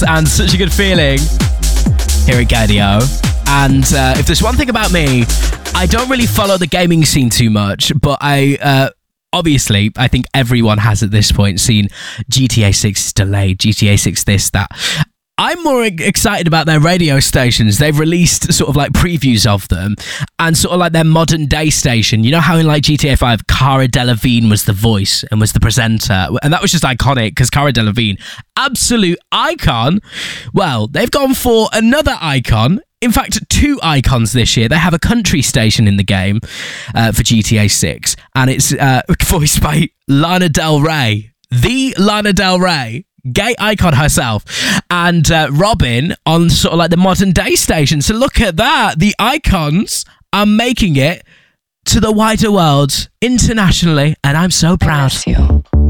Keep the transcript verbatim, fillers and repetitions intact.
And such a good feeling here at Gadio. And uh, if there's one thing about me, I don't really follow the gaming scene too much, but I uh, obviously, I think everyone has at this point seen G T A six delayed, G T A six this, that. I'm more excited about their radio stations. They've released sort of like previews of them and sort of like their modern day station. You know how in like G T A five, Cara Delevingne was the voice and was the presenter. And that was just iconic because Cara Delevingne, absolute icon. Well, they've gone for another icon. In fact, two icons this year. They have a country station in the game uh, for G T A six. And it's uh, voiced by Lana Del Rey. The Lana Del Rey. Gay icon herself, and uh, Robin on sort of like the modern day station. So look at that. The icons are making it to the wider world internationally, and I'm so proud. I miss you.